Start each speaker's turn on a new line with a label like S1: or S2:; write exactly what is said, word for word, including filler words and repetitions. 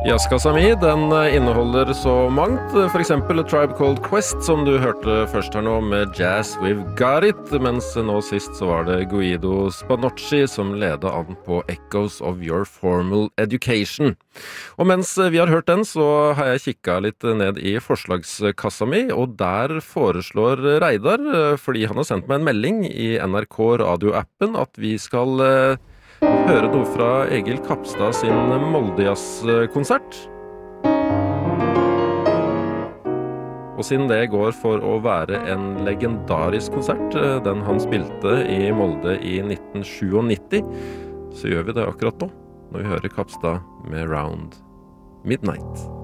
S1: Jazzkassa mi, den inneholder så mangt, for eksempel A Tribe Called Quest, som du hørte først her nå med Jazz We've Got It, mens nå sist så var det Guido Spanocci som ledet an på Echoes of Your Formal Education. Og mens vi har hørt den, så har jeg kikket litt ned i forslagskassa mi, og der foreslår Reidar, fordi han har sendt meg en melding i N R K radioappen, at vi skal høre noe fra Egil Kapstad sin Moldejazz-konsert. Og siden det går for å være en legendarisk konsert, den han spilte i Molde i nitten nittisju, så gjør vi det akkurat nå, når vi hører Kapstad med Round Midnight.